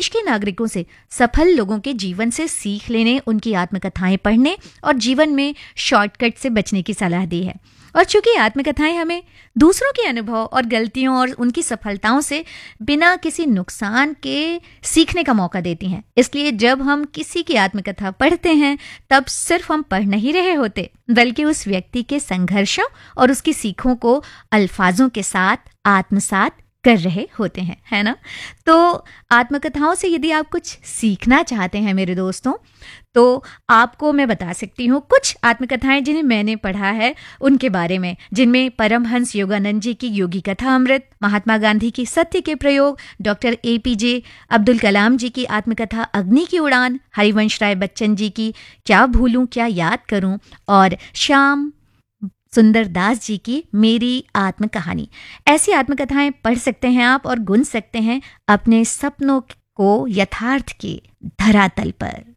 देश के नागरिकों से सफल लोगों के जीवन से सीख लेने, उनकी आत्मकथाएं पढ़ने और जीवन में शॉर्टकट से बचने की सलाह दी है। और चूंकि आत्मकथाएं हमें दूसरों के अनुभव और गलतियों और उनकी सफलताओं से बिना किसी नुकसान के सीखने का मौका देती हैं, इसलिए जब हम किसी की आत्मकथा पढ़ते हैं तब सिर्फ हम पढ़ नहीं रहे होते, बल्कि उस व्यक्ति के संघर्षों और उसकी सीखों को अल्फाजों के साथ आत्मसात कर रहे होते हैं, है ना। तो आत्मकथाओं से यदि आप कुछ सीखना चाहते हैं मेरे दोस्तों, तो आपको मैं बता सकती हूँ कुछ आत्मकथाएं जिन्हें मैंने पढ़ा है उनके बारे में, जिनमें परमहंस योगानंद जी की योगी कथा अमृत, महात्मा गांधी की सत्य के प्रयोग, डॉक्टर APJ अब्दुल कलाम जी की आत्मकथा अग्नि की उड़ान, हरिवंश राय बच्चन जी की क्या भूलूं क्या याद करूं और श्याम सुंदर दास जी की मेरी आत्म कहानी। ऐसी आत्मकथाएं पढ़ सकते हैं आप और गुन सकते हैं अपने सपनों को यथार्थ के धरातल पर।